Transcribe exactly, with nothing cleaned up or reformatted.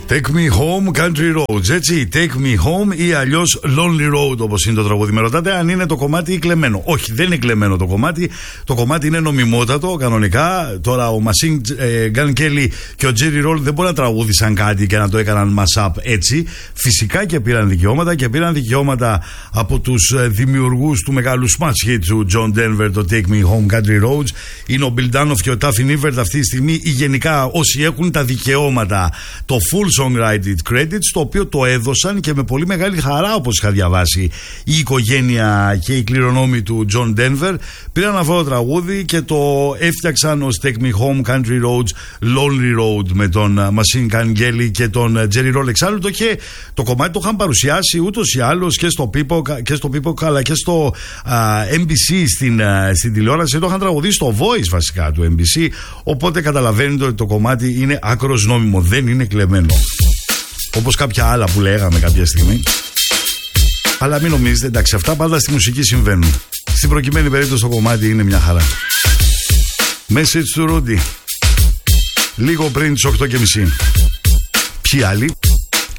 Take me home, country roads. Έτσι, take me home ή αλλιώς lonely road, όπως είναι το τραγούδι. Με ρωτάτε αν είναι το κομμάτι κλεμμένο. Όχι, δεν είναι κλεμμένο το κομμάτι. Το κομμάτι είναι νομιμότατο, κανονικά. Τώρα ο Machine Gun Kelly και ο Jerry Roll δεν μπορεί να τραγούδισαν κάτι και να το έκαναν mashup έτσι. Φυσικά και πήραν δικαιώματα και πήραν δικαιώματα από τους δημιουργούς του μεγάλου smash hit του John Denver, το Take Me Home, Country Roads. Είναι ο Bill Danoff και ο Taffy Nievert αυτή τη στιγμή, ή γενικά όσοι έχουν τα δικαιώματα, το full songwriting credits, το οποίο το έδωσαν και με πολύ μεγάλη χαρά, όπως είχα διαβάσει, η οικογένεια και οι κληρονόμοι του John Denver. Πήραν αυτό το τραγούδι και το έφτιαξαν ως Take Me Home, Country Roads, Lonely Road με τον Machine Gun Kelly και τον Jerry Roll. Εξάλλου το, και το κομμάτι το είχαν παρουσιάσει ούτως ή άλλως και στο Peacock, και στο Peacock αλλά και στο uh, εμ μπι σι στην, uh, στην τηλεόραση. Το είχαν τραγουδίσει στο Voice βασικά του εμ μπι σι. Οπότε καταλαβαίνετε ότι το κομμάτι είναι άκρος νόμιμο, δεν είναι κλεμμένο. Όπως κάποια άλλα που λέγαμε κάποια στιγμή. Αλλά μην νομίζετε, εντάξει, αυτά πάντα στη μουσική συμβαίνουν. Στην προκειμένη περίπτωση το κομμάτι είναι μια χαρά. Message του Rudy. Λίγο πριν τις οκτώ και μισή. Ποιοι άλλοι?